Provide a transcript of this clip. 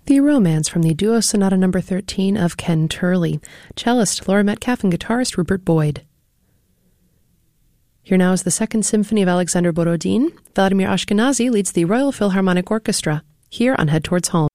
The Romance from the Duo Sonata No. 13 of Ken Turley, cellist Laura Metcalf and guitarist Rupert Boyd. Here now is the Second Symphony of Alexander Borodin. Vladimir Ashkenazy leads the Royal Philharmonic Orchestra, here on Head Towards Home.